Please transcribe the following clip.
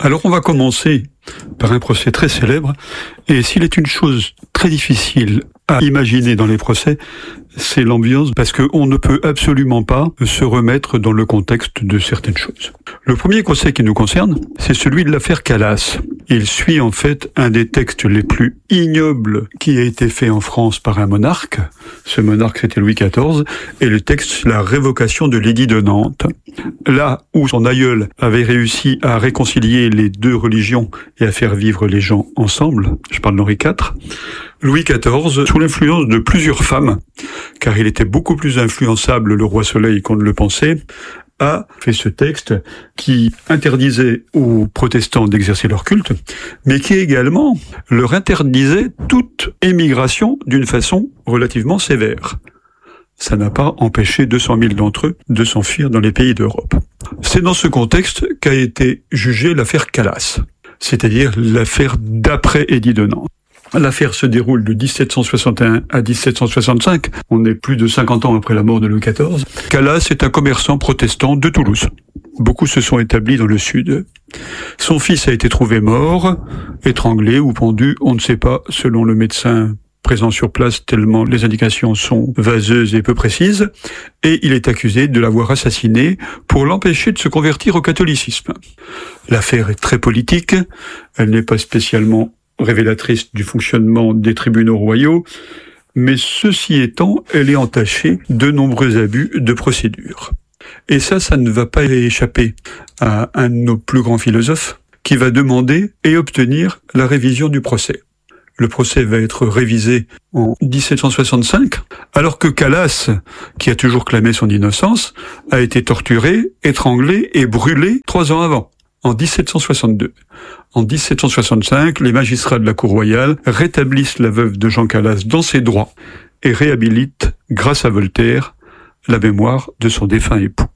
Alors on va commencer par un procès très célèbre, et s'il est une chose très difficile à imaginer dans les procès, c'est l'ambiance, parce qu'on ne peut absolument pas se remettre dans le contexte de certaines choses. Le premier procès qui nous concerne, c'est celui de l'affaire Calas. Il suit en fait un des textes les plus ignobles qui a été fait en France par un monarque. Ce monarque, c'était Louis XIV, et le texte, c'est la révocation de l'édit de Nantes. Là où son aïeul avait réussi à réconcilier les deux religions et à faire vivre les gens ensemble, je parle d'Henri IV, Louis XIV, sous l'influence de plusieurs femmes, car il était beaucoup plus influençable, le roi Soleil, qu'on ne le pensait, a fait ce texte qui interdisait aux protestants d'exercer leur culte, mais qui également leur interdisait toute émigration d'une façon relativement sévère. Ça n'a pas empêché 200 000 d'entre eux de s'enfuir dans les pays d'Europe. C'est dans ce contexte qu'a été jugée l'affaire Calas, c'est-à-dire l'affaire d'après Édit de Nantes. L'affaire se déroule de 1761 à 1765. On est plus de 50 ans après la mort de Louis XIV. Calas est un commerçant protestant de Toulouse. Beaucoup se sont établis dans le sud. Son fils a été trouvé mort, étranglé ou pendu, on ne sait pas, selon le médecin présent sur place, tellement les indications sont vaseuses et peu précises, et il est accusé de l'avoir assassiné pour l'empêcher de se convertir au catholicisme. L'affaire est très politique, elle n'est pas spécialement révélatrice du fonctionnement des tribunaux royaux, mais ceci étant, elle est entachée de nombreux abus de procédure. Et ça ne va pas échapper à un de nos plus grands philosophes qui va demander et obtenir la révision du procès. Le procès va être révisé en 1765, alors que Calas, qui a toujours clamé son innocence, a été torturé, étranglé et brûlé 3 ans avant, en 1762. En 1765, les magistrats de la Cour royale rétablissent la veuve de Jean Calas dans ses droits et réhabilitent, grâce à Voltaire, la mémoire de son défunt époux.